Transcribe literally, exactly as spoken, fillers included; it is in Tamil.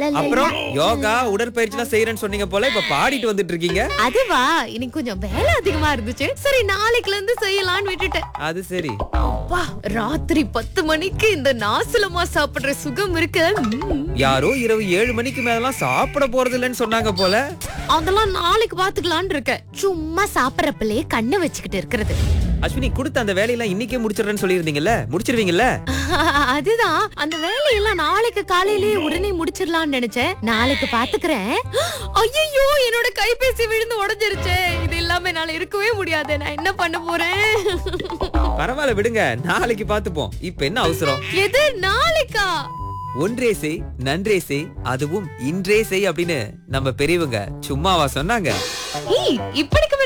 அப்புறம் யோகா உடற்பயிற்சி எல்லாம் செய்யறேன்னு சொன்னீங்க போல, இப்ப பாடிட்டு வந்துட்டு இருக்கீங்க. அதுவா, இன்னைக்கு கொஞ்சம் வேலை அதிகமா இருந்துச்சு. சரி நாளைக்குல இருந்து செய்யலாம்னு விட்டுட்டேன். அது சரி. அப்பா, ராத்திரி பத்து மணிக்கு இந்த நாசலமா சாப்பிடுற சுகம் இருக்கு. ம்ம். யாரோ இரவு ஏழு மணிக்கு மேலாம் சாப்பிட போறது இல்லைன்னு சொன்னாங்க போல. அதெல்லாம் நாளைக்கு பாத்துக்கலாம்னு இருக்கேன். சும்மா சாப்பிடறப்பலே கண்ணை வச்சுக்கிட்டு இருக்கிறது. அஸ்வினி, கொடுத்த அந்த வேலையெல்லாம் இன்னைக்கே முடிச்சிடுறேன்னு சொல்லியிருந்தீங்கல்ல, முடிச்சிருவீங்கல்ல? அதுதான், அந்த வேலையெல்லாம் நாளைக்கு காலையிலேயே உடனே முடிச்சிடலாம்னு நினைச்சேன். நாளைக்கு பாத்துக்கிறேன். ஐயோ, என்னோட கைபேசி விழுந்து உடைஞ்சிருச்சு. இது இல்லாம என்னால இருக்கவே முடியாது. நான் என்ன பண்ண போறேன்? பரவாயில்ல விடுங்க, நாளைக்கு பாத்துப்போம். இப்ப என்ன அவசரம்? எது நாளைக்கா? ஒன்றே செய் நன்றே செய், அதுவும் இன்றே செய் அப்படின்னு நம்ம பெரியவங்க சும்மாவா சொன்னாங்க? ஏய், இப்படிக்கு